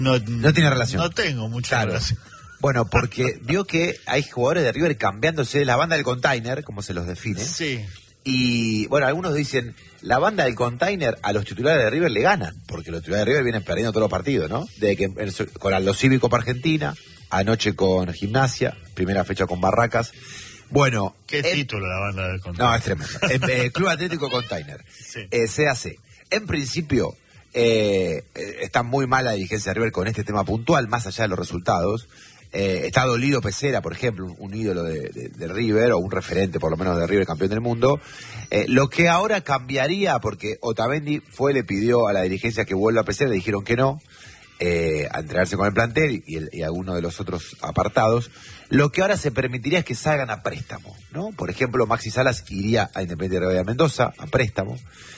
No tiene relación. No tengo mucha relación. Bueno, porque vio que hay jugadores de River cambiándose de la banda del container, como se los define. Sí. Y bueno, algunos dicen, la banda del container a los titulares de River le ganan, porque los titulares de River vienen perdiendo todos los partidos, ¿no? Desde que con Aldo Civi Copa Argentina, anoche con Gimnasia, primera fecha con Barracas. Bueno. ¿Qué título la banda del container? No, es tremendo. Club Atlético Container. Sí. CAC. En principio, está muy mala la dirigencia de River con este tema puntual, más allá de los resultados. Está dolido Pesera, por ejemplo, un ídolo de River, o un referente por lo menos de River, campeón del mundo. Lo que ahora cambiaría, porque Otamendi le pidió a la dirigencia que vuelva a Pesera, le dijeron que no, a entrenarse con el plantel y algunos de los otros apartados. Lo que ahora se permitiría es que salgan a préstamo, ¿no? Por ejemplo, Maxi Salas iría a Independiente Rivadavia de Mendoza a préstamo.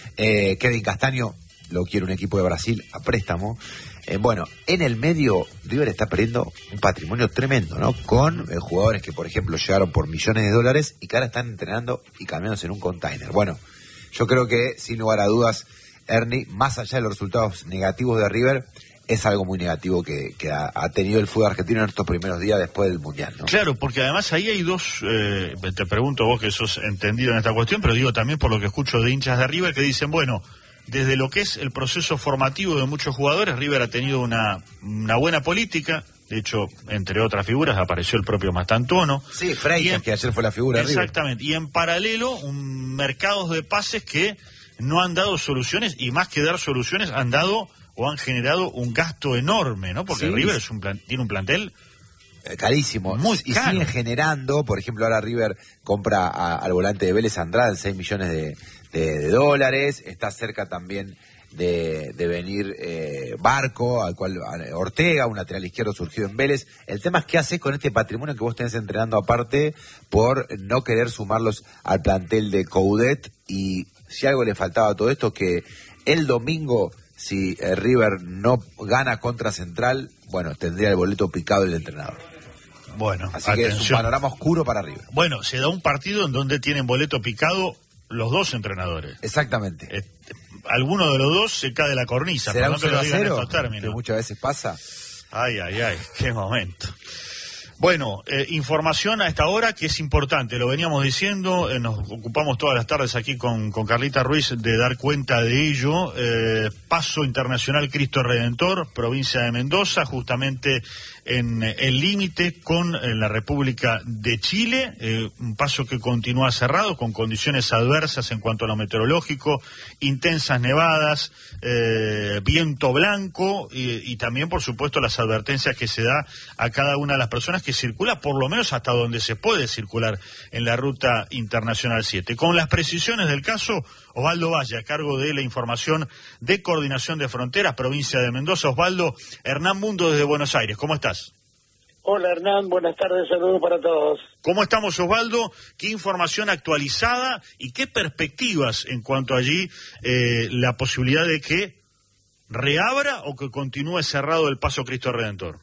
Kevin Castaño lo quiere un equipo de Brasil a préstamo. Bueno, en el medio River está perdiendo un patrimonio tremendo, ¿no? Con jugadores que, por ejemplo, llegaron por millones de dólares y que ahora están entrenando y cambiándose en un container. Bueno, yo creo que, sin lugar a dudas, Ernie, más allá de los resultados negativos de River, es algo muy negativo que ha tenido el fútbol argentino en estos primeros días después del Mundial, ¿no? Claro, porque además ahí hay dos, te pregunto vos que sos entendido en esta cuestión, pero digo también por lo que escucho de hinchas de River que dicen, bueno, desde lo que es el proceso formativo de muchos jugadores, River ha tenido una buena política. De hecho, entre otras figuras, apareció el propio Mastantuono. Sí, Freitas, que ayer fue la figura de River. Exactamente. Y en paralelo, mercados de pases que no han dado soluciones, y más que dar soluciones, han dado o han generado un gasto enorme, ¿no? Porque sí. River tiene un plantel carísimo. Muy y caro. Siguen generando, por ejemplo, ahora River compra al volante de Vélez Andrade en 6 millones de dólares. Está cerca también de venir Barco, al cual Ortega, un lateral izquierdo surgido en Vélez. El tema es qué haces con este patrimonio que vos tenés entrenando aparte por no querer sumarlos al plantel de Coudet. Y si algo le faltaba a todo esto, que el domingo, si River no gana contra Central, bueno, tendría el boleto picado el entrenador. Bueno, así que es un panorama oscuro para River. Bueno, se da un partido en donde tienen boleto picado los dos entrenadores. Exactamente. Alguno de los dos se cae de la cornisa. ¿Será un que lo digan en estos 0-0? términos. Que muchas veces pasa. Ay, qué momento. Bueno, información a esta hora que es importante, lo veníamos diciendo, nos ocupamos todas las tardes aquí con Carlita Ruiz de dar cuenta de ello. Paso Internacional Cristo Redentor, provincia de Mendoza, justamente en el límite con la República de Chile, un paso que continúa cerrado con condiciones adversas en cuanto a lo meteorológico, intensas nevadas, viento blanco y también, por supuesto, las advertencias que se da a cada una de las personas que circula, por lo menos hasta donde se puede circular en la Ruta Internacional 7. Con las precisiones del caso, Osvaldo Valle, a cargo de la información de Coordinación de Fronteras, provincia de Mendoza. Osvaldo, Hernán Mundo desde Buenos Aires, ¿cómo estás? Hola Hernán, buenas tardes, saludos para todos. ¿Cómo estamos, Osvaldo? ¿Qué información actualizada y qué perspectivas en cuanto allí la posibilidad de que reabra o que continúe cerrado el Paso Cristo Redentor?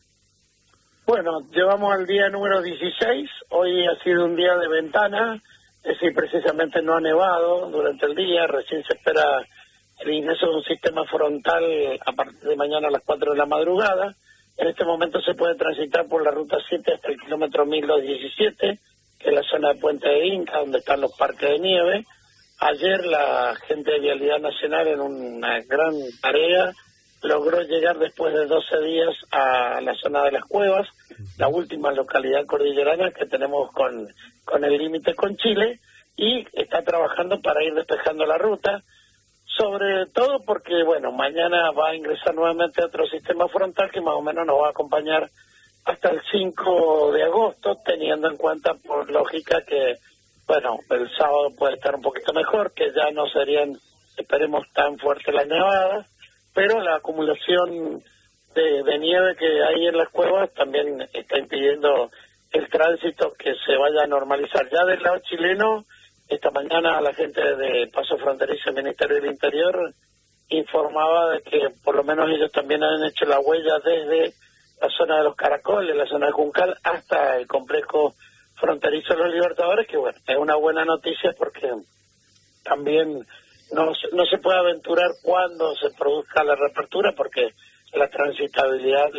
Bueno, llevamos al día número 16, hoy ha sido un día de ventana, es decir, precisamente no ha nevado durante el día, recién se espera el ingreso de un sistema frontal a partir de mañana a las 4 de la madrugada. En este momento se puede transitar por la Ruta 7 hasta el kilómetro 1217, que es la zona de Puente de Inca, donde están los parques de nieve. Ayer la gente de Vialidad Nacional, en una gran tarea, logró llegar después de 12 días a la zona de las Cuevas, la última localidad cordillerana que tenemos con el límite con Chile, y está trabajando para ir despejando la ruta, sobre todo porque, bueno, mañana va a ingresar nuevamente otro sistema frontal que más o menos nos va a acompañar hasta el 5 de agosto, teniendo en cuenta, por lógica, que, bueno, el sábado puede estar un poquito mejor, que ya no serían, esperemos, tan fuertes las nevadas, pero la acumulación de nieve que hay en las cuevas también está impidiendo el tránsito que se vaya a normalizar. Ya del lado chileno, esta mañana la gente de Paso Fronterizo del Ministerio del Interior informaba de que por lo menos ellos también han hecho la huella desde la zona de los Caracoles, la zona de Juncal, hasta el complejo fronterizo de los Libertadores, que bueno, es una buena noticia porque también no se puede aventurar cuándo se produzca la reapertura, porque la transitabilidad